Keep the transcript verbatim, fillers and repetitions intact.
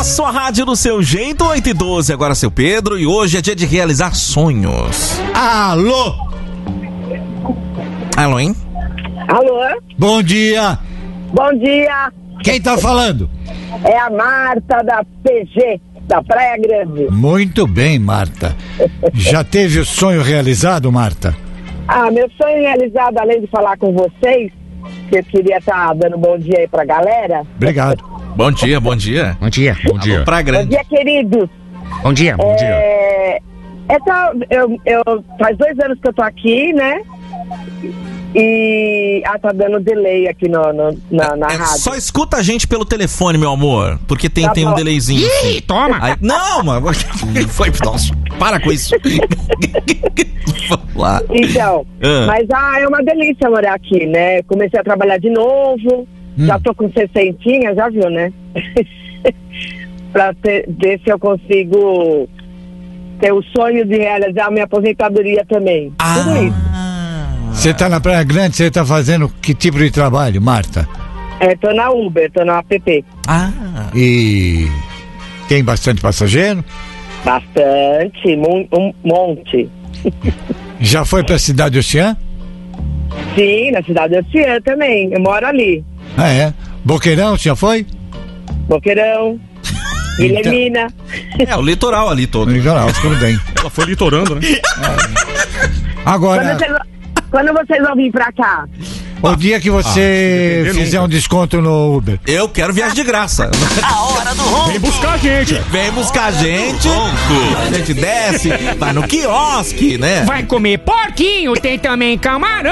sua rádio do seu jeito, oito e doze. Agora seu Pedro, e hoje é dia de realizar sonhos. Alô? Alô, hein? Alô? Bom dia. Bom dia. Quem tá falando? É a Marta da P G, da Praia Grande. Muito bem, Marta. Já teve o sonho realizado, Marta? Ah, meu sonho realizado, além de falar com vocês, que eu queria estar dando bom dia aí pra galera. Obrigado. Bom dia, bom dia. Bom dia, bom Alô, dia. Praia Grande. Bom dia, queridos. Bom dia, bom dia. É, essa, eu, eu, faz dois anos que eu tô aqui, né? E... Ah, tá dando delay aqui no, no, na, na É, rádio. só escuta a gente pelo telefone, meu amor, porque tem, Tá tem um bom. delayzinho. Ih, assim. toma! Aí- não, mano. Foi, nossa, para com isso. Vamos lá. Então, Ah. mas ah, é uma delícia morar aqui, né? Comecei a trabalhar de novo, Hum. já tô com sessentinha, já viu, né? Pra ter, ver se eu consigo ter o sonho de realizar a minha aposentadoria também. Tudo isso. Você tá na Praia Grande, você tá fazendo que tipo de trabalho, Marta? É, tô na Uber, tô na app. Ah, E tem bastante passageiro? Bastante, um, um monte. Já foi pra Cidade Oceã? Sim, na cidade de Oceã também, eu moro ali. Ah, é? Boqueirão, já foi? Boqueirão, Então- Guilhermina. é o litoral ali todo. No litoral, tudo bem. Ela foi litorando, né? Agora, Quando vocês, quando vocês vão vir pra cá? o dia que você se depender, fizer nunca. um desconto no Uber. Eu quero viagem de graça. A hora do ronco. Vem buscar a gente. Vem buscar a gente. A gente desce, vai no quiosque, né? Vai comer porquinho, tem também camarão.